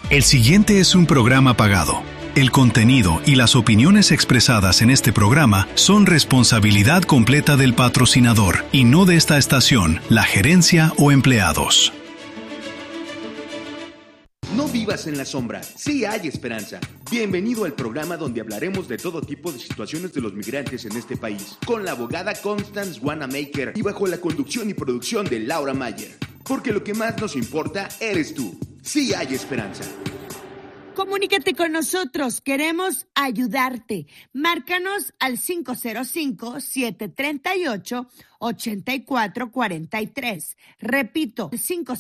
El siguiente es un programa pagado. El contenido y las opiniones expresadas en este programa son responsabilidad completa del patrocinador y no de esta estación, la gerencia o empleados. No vivas en la sombra, sí hay esperanza. Bienvenido al programa donde hablaremos de todo tipo de situaciones de los migrantes en este país, con la abogada Constance Wanamaker y bajo la conducción y producción de Laura Mayer. Porque lo que más nos importa eres tú. Sí hay esperanza. Comunícate con nosotros, queremos ayudarte. Márcanos al 505-738-8443. Repito,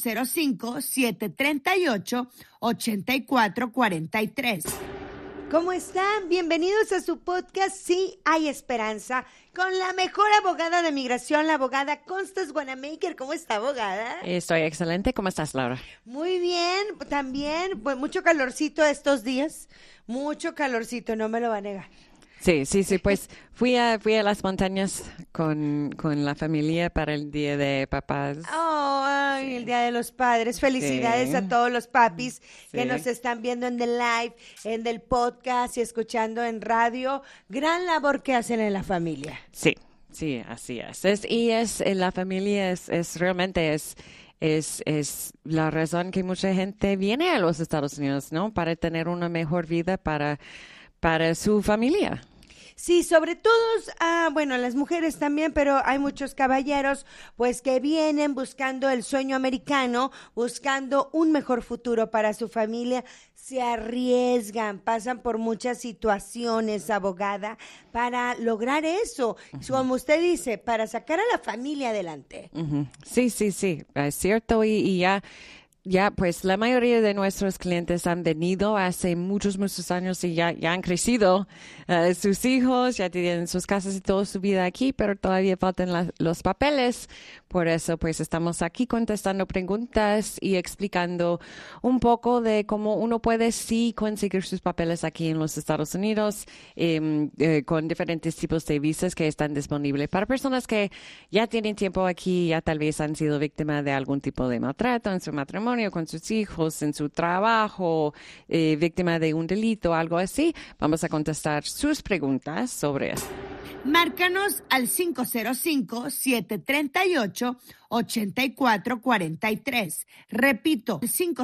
505-738-8443. ¿Cómo están? Bienvenidos a su podcast Sí hay Esperanza con la mejor abogada de migración, la abogada Constance Wanamaker. ¿Cómo está, abogada? Estoy excelente. ¿Cómo estás, Laura? Muy bien, también, pues mucho calorcito estos días, mucho calorcito, no me lo va a negar. Sí, pues fui a las montañas con la familia para el Día de Papás. Oh, ay, el Día de los Padres. Felicidades a todos los papis que nos están viendo en el live, en el podcast y escuchando en radio. Gran labor que hacen en la familia. Sí, así es. La familia es realmente es la razón que mucha gente viene a los Estados Unidos, ¿no? Para tener una mejor vida para su familia. Sí, sobre todo, bueno, las mujeres también, pero hay muchos caballeros, pues, que vienen buscando el sueño americano, buscando un mejor futuro para su familia, se arriesgan, pasan por muchas situaciones, abogada, para lograr eso, como usted dice, para sacar a la familia adelante. Uh-huh. Sí, es cierto, y ya, pues la mayoría de nuestros clientes han venido hace muchos años y ya han crecido sus hijos, ya tienen sus casas y toda su vida aquí, pero todavía faltan los papeles. Por eso, pues estamos aquí contestando preguntas y explicando un poco de cómo uno puede sí conseguir sus papeles aquí en los Estados Unidos con diferentes tipos de visas que están disponibles para personas que ya tienen tiempo aquí, ya tal vez han sido víctimas de algún tipo de maltrato en su matrimonio, con sus hijos, en su trabajo, víctima de un delito, algo así. Vamos a contestar sus preguntas sobre eso. Márcanos al 505-738-8443. Repito,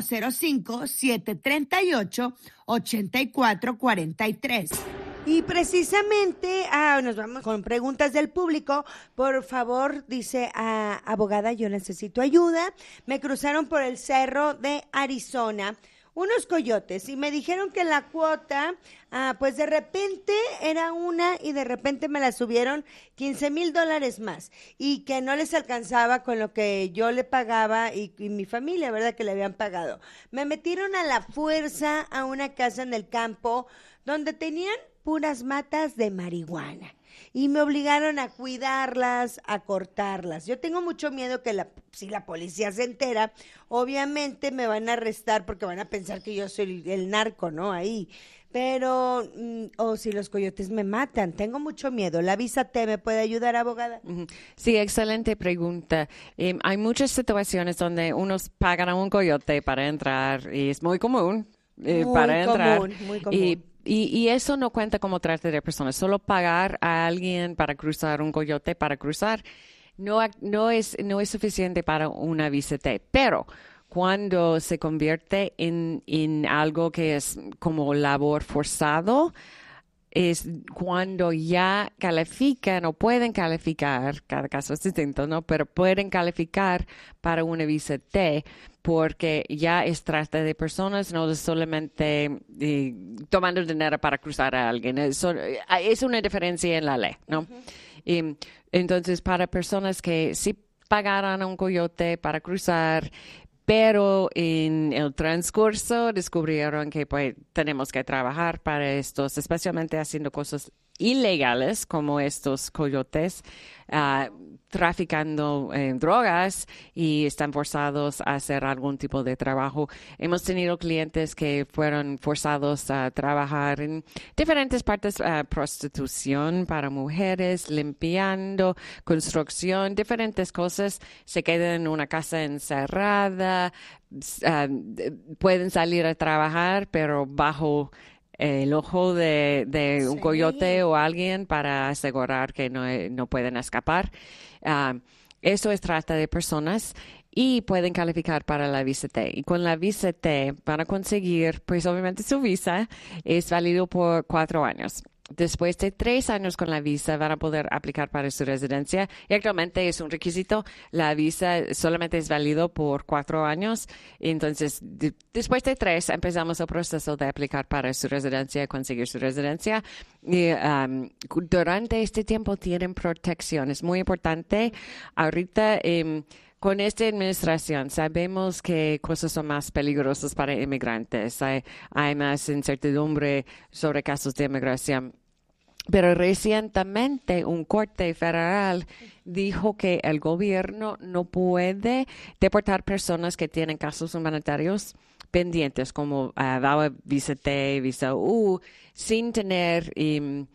505-738-8443. Y precisamente, nos vamos con preguntas del público. Por favor, dice abogada, yo necesito ayuda. Me cruzaron por el cerro de Arizona unos coyotes y me dijeron que la cuota, pues de repente era una y de repente me la subieron $15,000 más y que no les alcanzaba con lo que yo le pagaba y mi familia, ¿verdad? Que le habían pagado. Me metieron a la fuerza a una casa en el campo donde tenían puras matas de marihuana y me obligaron a cuidarlas, a cortarlas. Yo tengo mucho miedo que si la policía se entera, obviamente me van a arrestar porque van a pensar que yo soy el narco, ¿no? Ahí. Pero, o si los coyotes me matan, tengo mucho miedo. ¿La visa T me puede ayudar, abogada? Sí, excelente pregunta. Hay muchas situaciones donde unos pagan a un coyote para entrar y es muy común para entrar. Muy común. Y eso no cuenta como trata de personas. Solo pagar a alguien para cruzar, un coyote para cruzar, no es suficiente para una visa T. Pero cuando se convierte en algo que es como labor forzado, es cuando ya califican o pueden calificar, cada caso es distinto, ¿no? Pero pueden calificar para una visa T porque ya es trata de personas, no solamente tomando dinero para cruzar a alguien. Es una diferencia en la ley, ¿no? Uh-huh. Entonces, para personas que sí pagaran a un coyote para cruzar, pero en el transcurso descubrieron que pues tenemos que trabajar para estos, especialmente haciendo cosas ilegales, como estos coyotes, traficando drogas y están forzados a hacer algún tipo de trabajo. Hemos tenido clientes que fueron forzados a trabajar en diferentes partes, prostitución para mujeres, limpiando, construcción, diferentes cosas. Se quedan en una casa encerrada, pueden salir a trabajar, pero bajo el ojo de un coyote o alguien para asegurar que no pueden escapar. Eso es trata de personas y pueden calificar para la visa T. Y con la visa T van a conseguir, pues obviamente su visa es válido por 4 años. Después de 3 años con la visa van a poder aplicar para su residencia y actualmente es un requisito. La visa solamente es válido por 4 años. Entonces, después de 3 empezamos el proceso de aplicar para su residencia, conseguir su residencia. Y durante este tiempo tienen protección. Es muy importante. Ahorita con esta administración sabemos que cosas son más peligrosas para inmigrantes. Hay más incertidumbre sobre casos de inmigración. Pero recientemente un corte federal dijo que el gobierno no puede deportar personas que tienen casos humanitarios pendientes, como visa T, visa U, sin tener en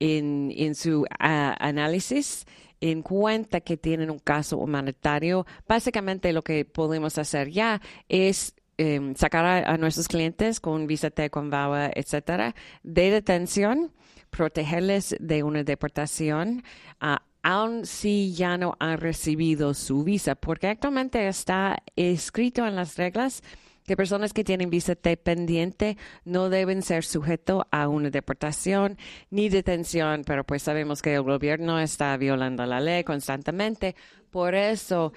su análisis en cuenta que tienen un caso humanitario. Básicamente lo que podemos hacer ya es sacar a nuestros clientes con visa T, con VAWA, etcétera, de detención, protegerles de una deportación, aun si ya no han recibido su visa, porque actualmente está escrito en las reglas que personas que tienen visa T pendiente no deben ser sujetos a una deportación ni detención, pero pues sabemos que el gobierno está violando la ley constantemente. Por eso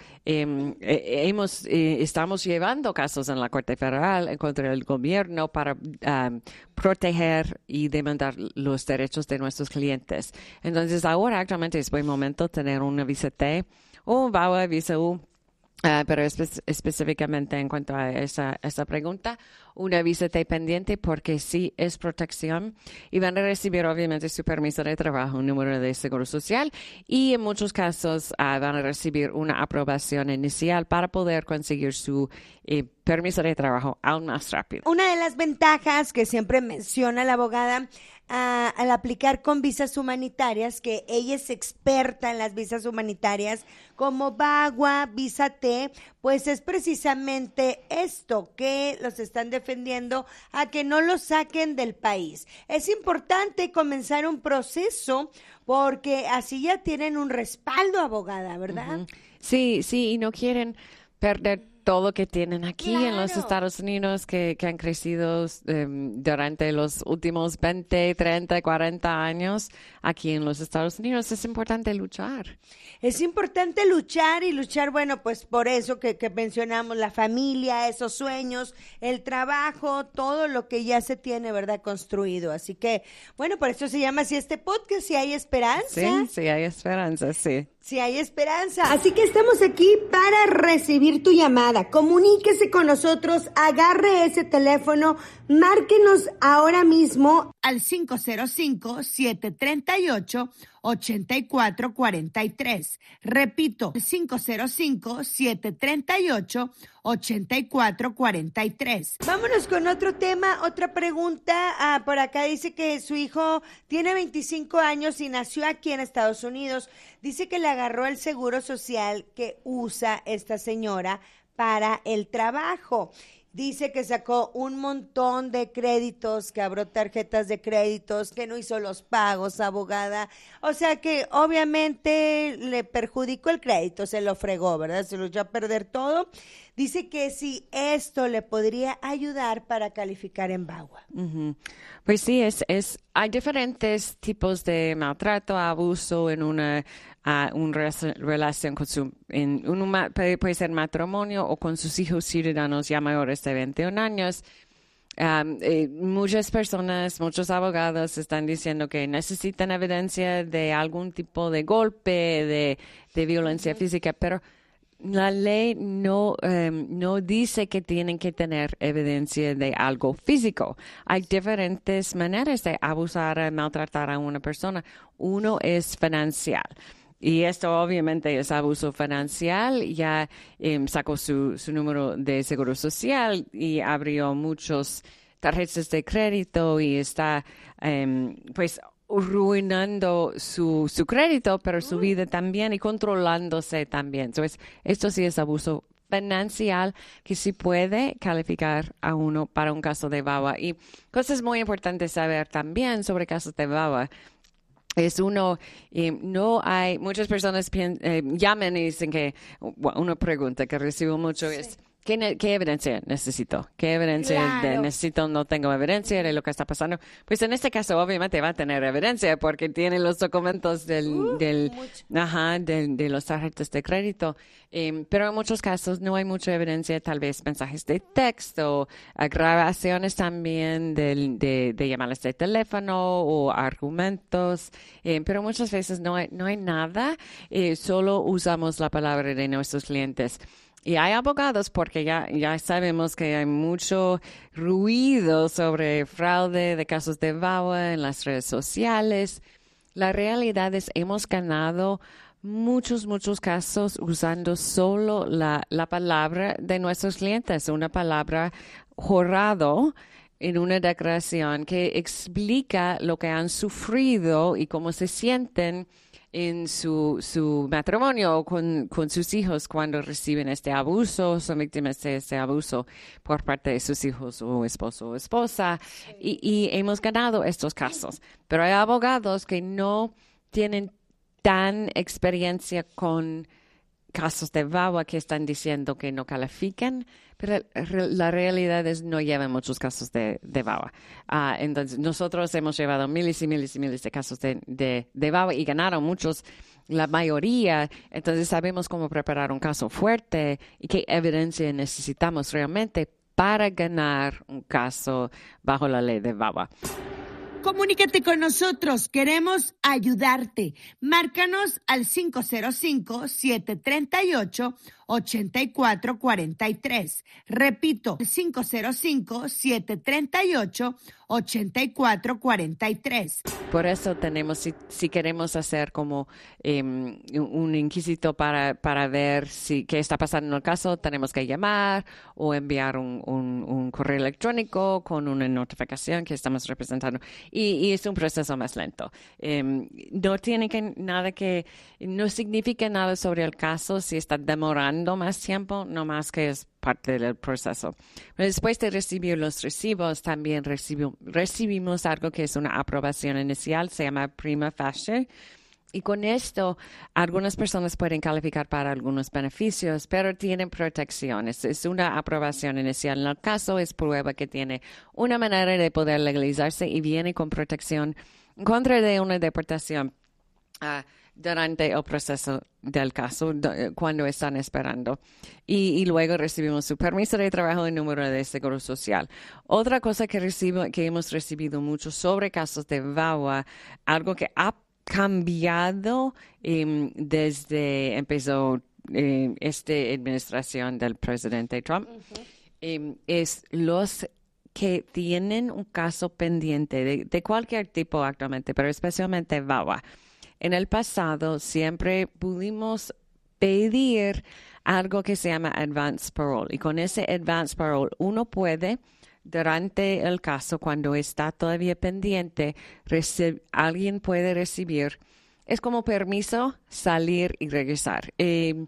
estamos llevando casos en la Corte Federal contra el gobierno para proteger y demandar los derechos de nuestros clientes. Entonces ahora actualmente es buen momento tener una visa T o un VAWA, visa U. Pero específicamente en cuanto a esa pregunta, una visa T pendiente porque sí es protección y van a recibir obviamente su permiso de trabajo, un número de seguro social y en muchos casos van a recibir una aprobación inicial para poder conseguir su permiso de trabajo aún más rápido. Una de las ventajas que siempre menciona la abogada al aplicar con visas humanitarias, que ella es experta en las visas humanitarias como VAWA, visa T, pues es precisamente esto, que los están defendiendo a que no los saquen del país. Es importante comenzar un proceso porque así ya tienen un respaldo, abogada, ¿verdad? Uh-huh. Sí, y no quieren perder todo que tienen aquí en los Estados Unidos, que han crecido durante los últimos 20, 30, 40 años aquí en los Estados Unidos. Es importante luchar. Es importante luchar y luchar, bueno, pues por eso que mencionamos la familia, esos sueños, el trabajo, todo lo que ya se tiene, ¿verdad?, construido. Así que, bueno, por eso se llama así este podcast, Si hay esperanza. Sí, hay esperanza, sí. Sí hay esperanza. Así que estamos aquí para recibir tu llamada. Comuníquese con nosotros, agarre ese teléfono, márquenos ahora mismo al 505-738-8443. Repito, 505-738-8443. Vámonos con otro tema, otra pregunta. Por acá dice que su hijo tiene 25 años y nació aquí en Estados Unidos. Dice que le agarró el seguro social que usa esta señora para el trabajo. Dice que sacó un montón de créditos, que abrió tarjetas de créditos, que no hizo los pagos, abogada. O sea que obviamente le perjudicó el crédito, se lo fregó, ¿verdad? Se lo echó a perder todo. Dice que si esto le podría ayudar para calificar en VAWA. Uh-huh. Pues sí, hay diferentes tipos de maltrato, abuso en una relación con puede ser matrimonio o con sus hijos ciudadanos ya mayores de 21 años. Muchas personas, muchos abogados están diciendo que necesitan evidencia de algún tipo de golpe, de violencia física, pero la ley no dice que tienen que tener evidencia de algo físico. Hay diferentes maneras de abusar, maltratar a una persona. Uno es financial. Y esto obviamente es abuso financiero. Ya sacó su número de seguro social y abrió muchos tarjetas de crédito y está pues arruinando su crédito, pero su vida también y controlándose también. Entonces, esto sí es abuso financiero que sí puede calificar a uno para un caso de VAWA. Y cosas muy importantes saber también sobre casos de VAWA. No hay, muchas personas llaman y dicen que, una pregunta que recibo mucho es, ¿qué evidencia necesito? ¿Qué evidencia necesito? No tengo evidencia de lo que está pasando. Pues en este caso, obviamente, va a tener evidencia porque tiene los documentos de los tarjetas de crédito. Pero en muchos casos no hay mucha evidencia, tal vez mensajes de texto, grabaciones también de llamadas de teléfono o argumentos. Pero muchas veces no hay nada, solo usamos la palabra de nuestros clientes. Y hay abogados porque ya sabemos que hay mucho ruido sobre fraude de casos de VAWA en las redes sociales. La realidad es hemos ganado muchos casos usando solo la palabra de nuestros clientes, una palabra jurado en una declaración que explica lo que han sufrido y cómo se sienten en su matrimonio con sus hijos cuando reciben este abuso, son víctimas de este abuso por parte de sus hijos o esposo o esposa. Y hemos ganado estos casos. Pero hay abogados que no tienen tan experiencia con casos de VAWA que están diciendo que no califican, pero la realidad es no llevan muchos casos de VAWA. Entonces, nosotros hemos llevado miles y miles y miles de casos de VAWA y ganaron muchos, la mayoría. Entonces, sabemos cómo preparar un caso fuerte y qué evidencia necesitamos realmente para ganar un caso bajo la ley de VAWA. Comunícate con nosotros, queremos ayudarte. Márcanos al 505-738-8443. Repito, 505-738-8443. Por eso tenemos, si queremos hacer como un inquisito para ver qué está pasando en el caso, tenemos que llamar o enviar un correo electrónico con una notificación que estamos representando. Y es un proceso más lento. No tiene no significa nada sobre el caso si está demorando más tiempo, no más que es parte del proceso. Pero después de recibir los recibos, también recibimos algo que es una aprobación inicial, se llama prima facie. Y con esto, algunas personas pueden calificar para algunos beneficios, pero tienen protecciones. Es una aprobación inicial. En el caso, es prueba que tiene una manera de poder legalizarse y viene con protección en contra de una deportación durante el proceso del caso, cuando están esperando. Y luego recibimos su permiso de trabajo y número de seguro social. Otra cosa que hemos recibido mucho sobre casos de VAWA, algo que ha cambiado desde empezó esta administración del presidente Trump, es los que tienen un caso pendiente de cualquier tipo actualmente, pero especialmente VAWA. En el pasado siempre pudimos pedir algo que se llama advance parole, y con ese advance parole uno puede, durante el caso, cuando está todavía pendiente, alguien puede recibir, es como permiso salir y regresar. En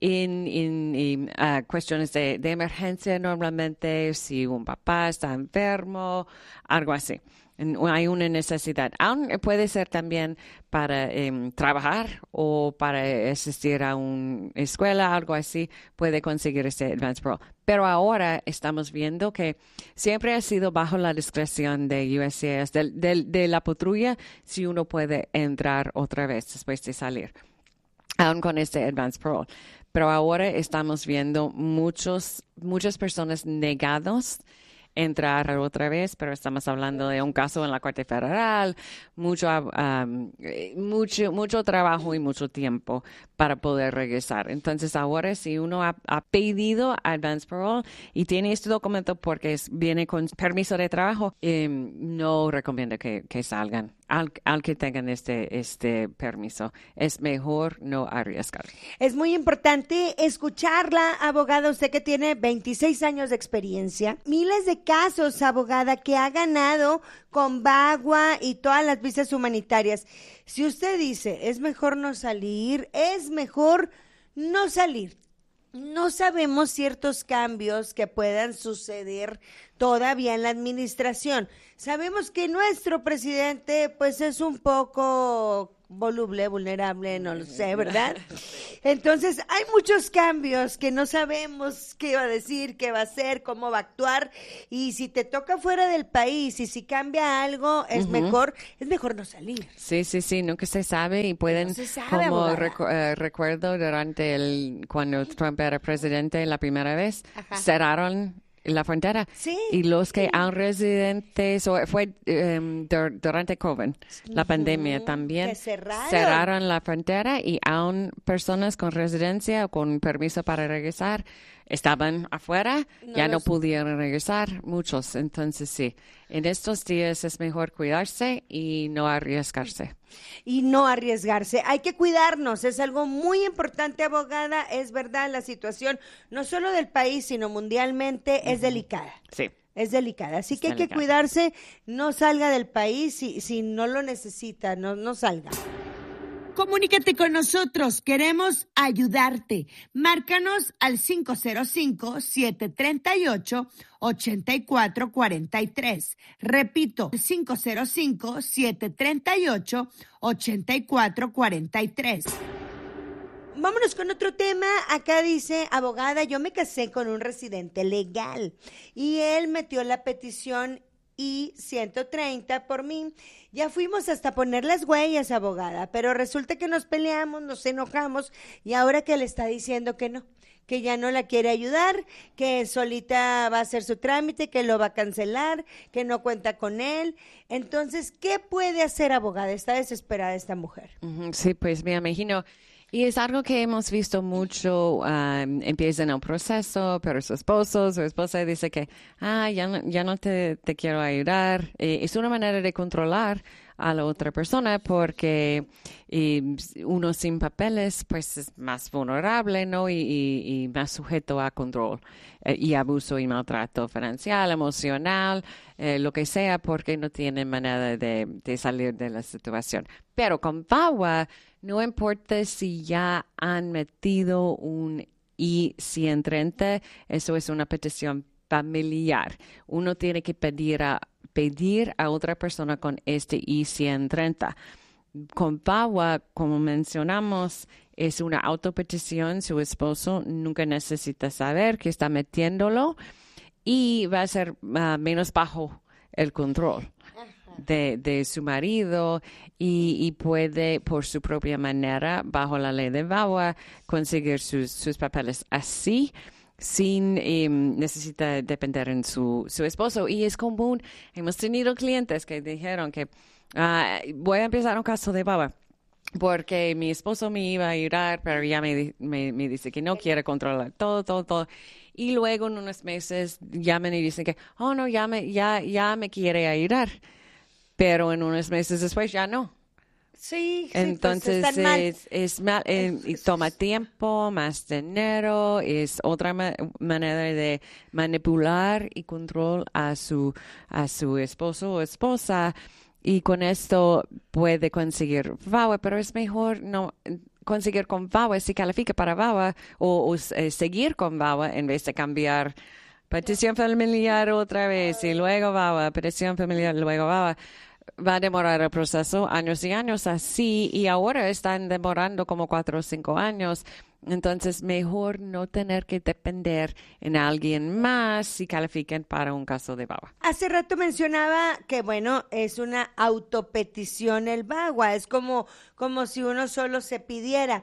cuestiones de emergencia, normalmente, si un papá está enfermo, algo así. Hay una necesidad. Puede ser también para trabajar o para asistir a una escuela, algo así, puede conseguir ese advance parole. Pero ahora estamos viendo que siempre ha sido bajo la discreción de USCIS, de la patrulla, si uno puede entrar otra vez después de salir, aún con este advance parole. Pero ahora estamos viendo muchas personas negados entrar otra vez, pero estamos hablando de un caso en la Corte Federal, mucho trabajo y mucho tiempo para poder regresar. Entonces, ahora si uno ha pedido advance parole y tiene este documento porque viene con permiso de trabajo, no recomiendo que salgan. Al que tengan este permiso, es mejor no arriesgar. Es muy importante escucharla, abogada, usted que tiene 26 años de experiencia. Miles de casos, abogada, que ha ganado con VAWA y todas las visas humanitarias. Si usted dice, es mejor no salir, es mejor no salir. No sabemos ciertos cambios que puedan suceder todavía en la administración. Sabemos que nuestro presidente pues es un poco voluble, vulnerable, no lo sé, ¿verdad? Entonces hay muchos cambios que no sabemos qué va a decir, qué va a hacer, cómo va a actuar, y si te toca fuera del país y si cambia algo es mejor no salir. Sí, nunca se sabe y pueden, como recuerdo durante cuando Trump era presidente la primera vez, cerraron la frontera. Sí. Y los que han residentes, fue durante COVID, la pandemia también, que cerraron la frontera y aún personas con residencia o con permiso para regresar estaban afuera, no pudieron regresar, muchos. Entonces sí, en estos días es mejor cuidarse y no arriesgarse. Hay que cuidarnos, es algo muy importante, abogada. Es verdad, la situación no solo del país, sino mundialmente es delicada. Sí. Es delicada, así que hay que cuidarse, no salga del país si no lo necesita, no salga. Comunícate con nosotros, queremos ayudarte. Márcanos al 505-738-8443. Repito, 505-738-8443. Vámonos con otro tema. Acá dice, abogada, yo me casé con un residente legal y él metió la petición I-130 por mí. Ya fuimos hasta poner las huellas, abogada, pero resulta que nos peleamos, nos enojamos y ahora que le está diciendo que no, que ya no la quiere ayudar, que solita va a hacer su trámite, que lo va a cancelar, que no cuenta con él. Entonces, ¿qué puede hacer, abogada? Está desesperada esta mujer. Sí, pues me imagino. Y es algo que hemos visto mucho, empieza en el proceso, pero su esposa dice que, ya no te quiero ayudar. Es una manera de controlar a la otra persona porque uno sin papeles pues es más vulnerable, ¿no? Y más sujeto a control y abuso y maltrato financiero, emocional, lo que sea, porque no tiene manera de salir de la situación. Pero con VAWA, no importa si ya han metido un I-130, eso es una petición familiar. Uno tiene que pedir a otra persona con este I-130. Con VAWA, como mencionamos, es una autopetición. Su esposo nunca necesita saber que está metiéndolo y va a ser menos bajo el control de su marido y puede por su propia manera, bajo la ley de VAWA, conseguir sus papeles así, sin necesita depender en su esposo. Y es común, hemos tenido clientes que dijeron que voy a empezar un caso de VAWA porque mi esposo me iba a ayudar, pero ya me dice que no quiere controlar todo. Y luego en unos meses llaman y dicen que, no, ya me quiere ayudar. Pero en unos meses después ya no. Sí, entonces pues mal. es mal, y toma tiempo, más dinero, es otra manera de manipular y control a su esposo o esposa, y con esto puede conseguir VAWA, pero es mejor no conseguir con VAWA si califica para VAWA o seguir con VAWA en vez de cambiar petición familiar otra vez y luego VAWA, petición familiar, luego VAWA. Va a demorar el proceso años y años así, y ahora están demorando como 4 o 5 años. Entonces, mejor no tener que depender en alguien más si califiquen para un caso de VAWA. Hace rato mencionaba que, bueno, es una autopetición el VAWA, es como si uno solo se pidiera.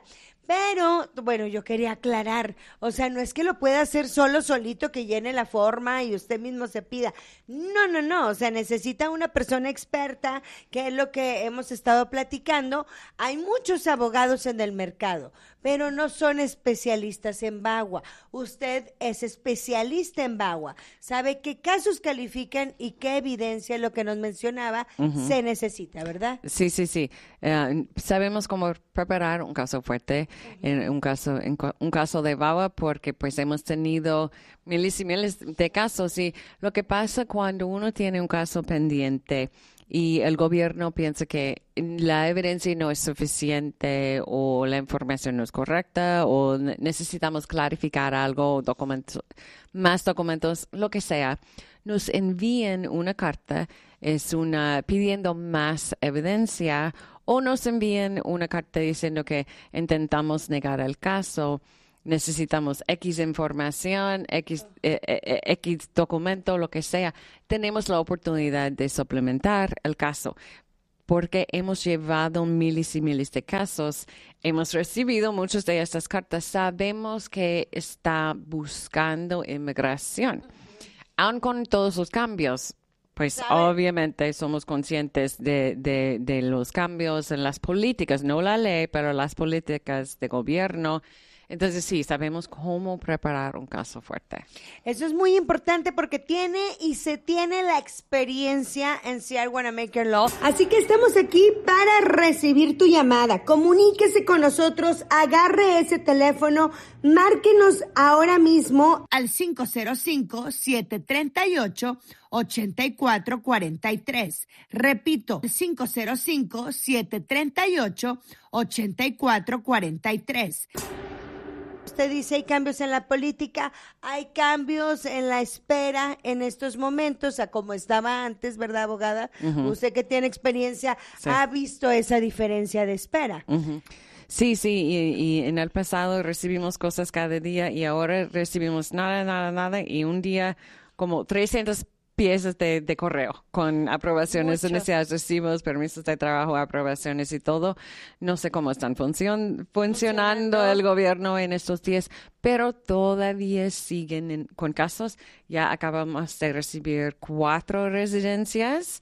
Pero, bueno, yo quería aclarar, o sea, no es que lo pueda hacer solito, que llene la forma y usted mismo se pida. No, o sea, necesita una persona experta, que es lo que hemos estado platicando. Hay muchos abogados en el mercado, pero no son especialistas en VAWA. Usted es especialista en VAWA, sabe qué casos califican y qué evidencia, lo que nos mencionaba, se necesita, ¿verdad? Sí. Sabemos cómo preparar un caso fuerte, un caso de VAWA, porque pues hemos tenido miles y miles de casos. Y lo que pasa cuando uno tiene un caso pendiente y el gobierno piensa que la evidencia no es suficiente o la información no es correcta o necesitamos clarificar algo, más documentos, lo que sea, nos envían una carta, pidiendo más evidencia, o nos envían una carta diciendo que intentamos negar el caso. Necesitamos X información, X documento, lo que sea. Tenemos la oportunidad de suplementar el caso porque hemos llevado miles y miles de casos. Hemos recibido muchas de estas cartas. Sabemos que está buscando inmigración. Aun con todos los cambios, pues obviamente somos conscientes de los cambios en las políticas, no la ley, pero las políticas de gobierno. Entonces sí, sabemos cómo preparar un caso fuerte. Eso es muy importante porque se tiene la experiencia en CR Wanamaker Law. Así que estamos aquí para recibir tu llamada. Comuníquese con nosotros, agarre ese teléfono, márquenos ahora mismo al 505-738-8443. Repito, 505-738-8443. Usted dice, hay cambios en la política, hay cambios en la espera en estos momentos, a como estaba antes, ¿verdad, abogada? Usted que tiene experiencia, ha visto esa diferencia de espera. Sí, y en el pasado recibimos cosas cada día y ahora recibimos nada, y un día como 300 piezas de correo con aprobaciones iniciales, recibos, permisos de trabajo, aprobaciones y todo. No sé cómo están funcionando el gobierno en estos días, pero todavía siguen con casos. Ya acabamos de recibir 4 residencias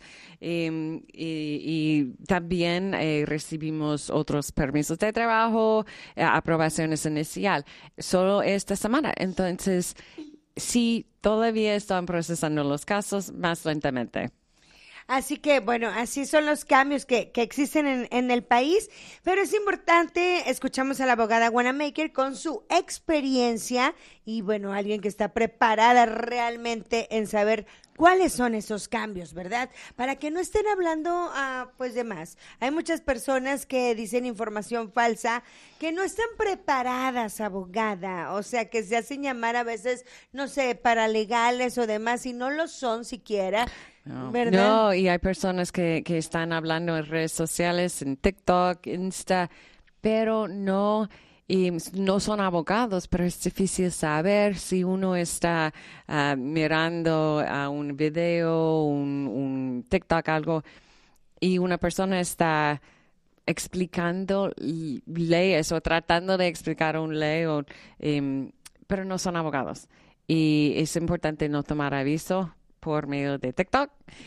y también recibimos otros permisos de trabajo, aprobaciones inicial, solo esta semana. Entonces, sí, todavía están procesando los casos más lentamente. Así que, bueno, así son los cambios que existen en el país, pero es importante, escuchamos a la abogada Wanamaker con su experiencia y, bueno, alguien que está preparada realmente en saber cuáles son esos cambios, ¿verdad? Para que no estén hablando, pues, de más. Hay muchas personas que dicen información falsa, que no están preparadas, abogada, o sea, que se hacen llamar a veces, no sé, paralegales o demás, y no lo son siquiera. ¿Verdad? No, y hay personas que están hablando en redes sociales, en TikTok, Insta, pero no son abogados, pero es difícil saber si uno está mirando a un video, un TikTok, algo, y una persona está explicando leyes o tratando de explicar un ley, pero no son abogados. Y es importante no tomar aviso por medio de TikTok.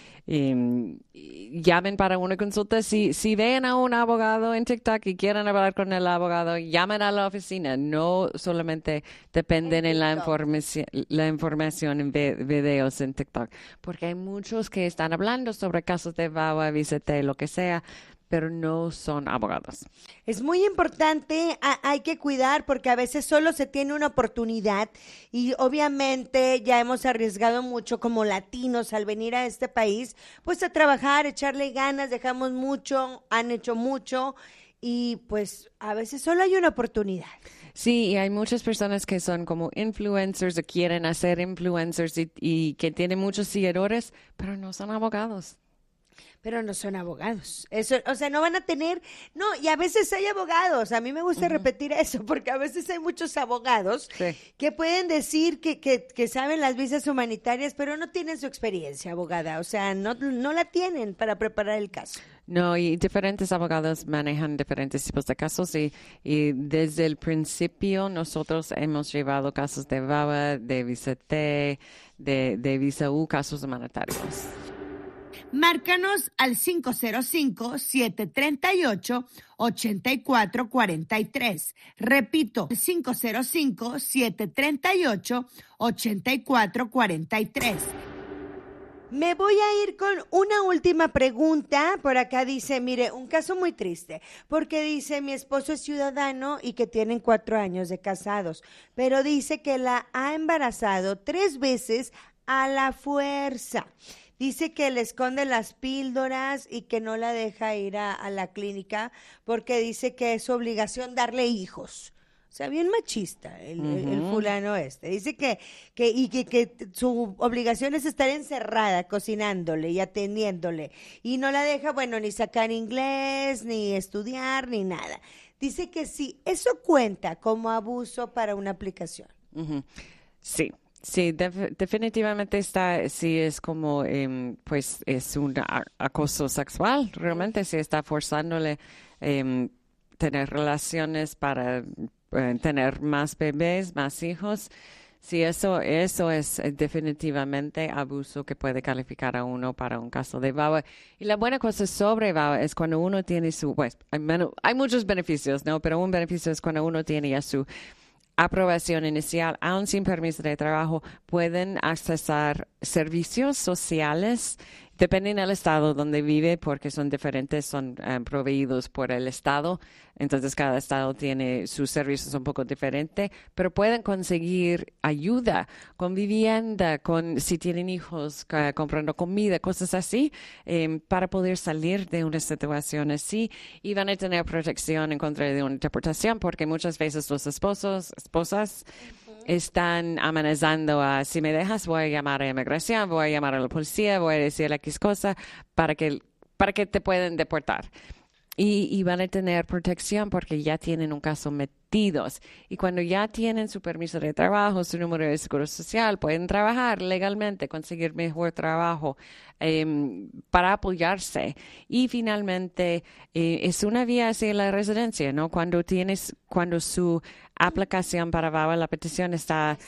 Llamen para una consulta. Si ven a un abogado en TikTok y quieren hablar con el abogado, llamen a la oficina. No solamente dependen en la información en videos en TikTok, porque hay muchos que están hablando sobre casos de VAWA, visa T, lo que sea, pero no son abogados. Es muy importante, hay que cuidar porque a veces solo se tiene una oportunidad y obviamente ya hemos arriesgado mucho como latinos al venir a este país, pues a trabajar, echarle ganas, dejamos mucho, han hecho mucho y pues a veces solo hay una oportunidad. Sí, y hay muchas personas que son como influencers o quieren hacer influencers y que tienen muchos seguidores, pero no son abogados. Pero no son abogados. Eso, o sea, no van a tener, no, y a veces hay abogados, a mí me gusta repetir eso, porque a veces hay muchos abogados que pueden decir que saben las visas humanitarias, pero no tienen su experiencia, abogada, o sea, no la tienen para preparar el caso. No, y diferentes abogados manejan diferentes tipos de casos y desde el principio nosotros hemos llevado casos de VAWA, de visa T, de visa U, casos humanitarios. Márcanos al 505-738-8443. Repito, 505-738-8443. Me voy a ir con una última pregunta. Por acá dice, mire, un caso muy triste, porque dice, mi esposo es ciudadano y que tienen 4 años de casados, pero dice que la ha embarazado 3 veces a la fuerza. Dice que le esconde las píldoras y que no la deja ir a la clínica porque dice que es su obligación darle hijos. O sea, bien machista el fulano este. Dice que su obligación es estar encerrada, cocinándole y atendiéndole. Y no la deja, bueno, ni sacar inglés, ni estudiar, ni nada. Dice que sí, eso cuenta como abuso para una aplicación. Sí. Sí, definitivamente sí es como, pues es un acoso sexual, realmente sí está forzándole tener relaciones para tener más bebés, más hijos. Sí, eso es definitivamente abuso que puede calificar a uno para un caso de VAWA. Y la buena cosa sobre VAWA es cuando uno tiene pues, hay muchos beneficios, ¿no? Pero un beneficio es cuando uno tiene ya su aprobación inicial, aún sin permiso de trabajo, pueden accesar servicios sociales, dependiendo del estado donde vive, porque son diferentes, son proveídos por el estado. Entonces, cada estado tiene sus servicios un poco diferentes, pero pueden conseguir ayuda con vivienda, si tienen hijos, comprando comida, cosas así, para poder salir de una situación así y van a tener protección en contra de una deportación, porque muchas veces los esposas están amenazando si me dejas voy a llamar a inmigración, voy a llamar a la policía, voy a decir X cosa para que te puedan deportar. Y van a tener protección porque ya tienen un caso metidos. Y cuando ya tienen su permiso de trabajo, su número de seguro social, pueden trabajar legalmente, conseguir mejor trabajo para apoyarse. Y finalmente, es una vía hacia la residencia, ¿no? Cuando su aplicación para VAWA, la petición está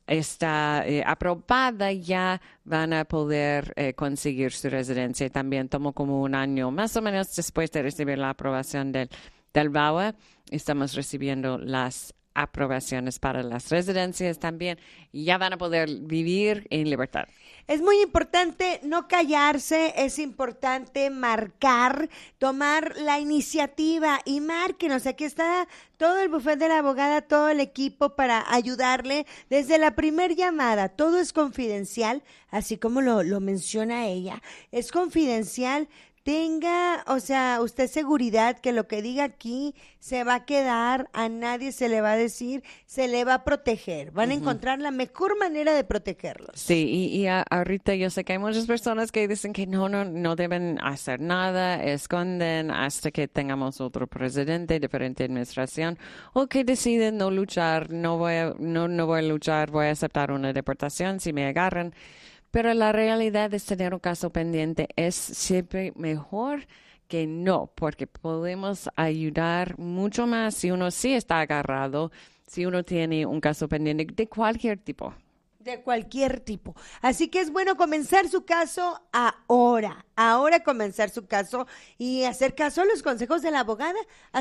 aprobada, ya van a poder conseguir su residencia. También tomó como un año, más o menos después de recibir la aprobación del VAWA, estamos recibiendo las aprobaciones para las residencias también, y ya van a poder vivir en libertad. Es muy importante no callarse, es importante marcar, tomar la iniciativa y márquenos. Aquí está todo el bufete de la abogada, todo el equipo para ayudarle desde la primer llamada. Todo es confidencial, así como lo menciona ella. Es confidencial. Tenga, o sea, usted seguridad que lo que diga aquí se va a quedar, a nadie se le va a decir, se le va a proteger. Van a encontrar la mejor manera de protegerlos. Sí, y ahorita yo sé que hay muchas personas que dicen que no deben hacer nada, esconden hasta que tengamos otro presidente, diferente administración, o que deciden no luchar, no voy a luchar, voy a aceptar una deportación si me agarran. Pero la realidad de tener un caso pendiente es siempre mejor que no, porque podemos ayudar mucho más si uno sí está agarrado, si uno tiene un caso pendiente de cualquier tipo. De cualquier tipo. Así que es bueno comenzar su caso ahora comenzar su caso y hacer caso a los consejos de la abogada,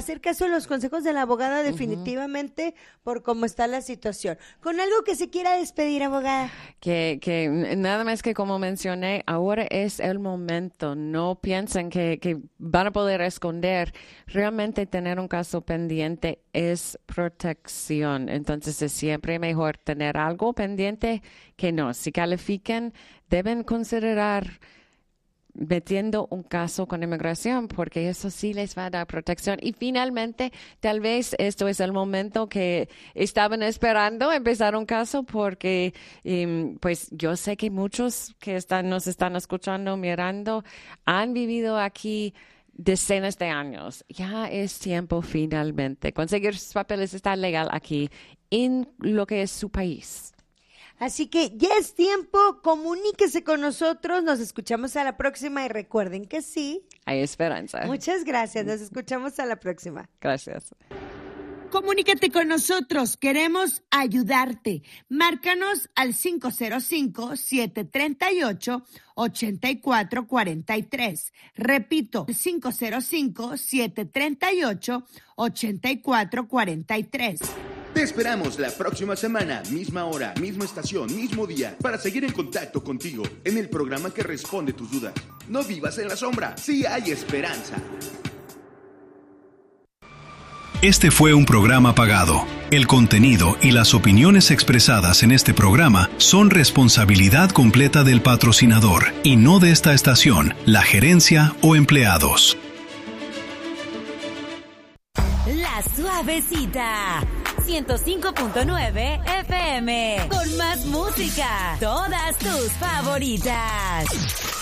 definitivamente por cómo está la situación. Con algo que se quiera despedir, abogada. Que nada más que como mencioné, ahora es el momento. No piensen que van a poder esconder. Realmente tener un caso pendiente es protección. Entonces es siempre mejor tener algo pendiente que no. Si califiquen, deben considerar metiendo un caso con inmigración, porque eso sí les va a dar protección. Y finalmente, tal vez esto es el momento que estaban esperando empezar un caso, porque pues yo sé que muchos que nos están escuchando, mirando, han vivido aquí decenas de años. Ya es tiempo finalmente conseguir sus papeles, estar legal aquí en lo que es su país. Así que ya es tiempo, comuníquese con nosotros, nos escuchamos a la próxima y recuerden que sí. Hay esperanza. Muchas gracias, nos escuchamos a la próxima. Gracias. Comunícate con nosotros, queremos ayudarte. Márcanos al 505-738-8443. Repito, 505-738-8443. Te esperamos la próxima semana, misma hora, misma estación, mismo día, para seguir en contacto contigo en el programa que responde tus dudas. No vivas en la sombra, sí hay esperanza. Este fue un programa pagado. El contenido y las opiniones expresadas en este programa son responsabilidad completa del patrocinador y no de esta estación, la gerencia o empleados. La Suavecita, 105.9 FM, con más música, todas tus favoritas.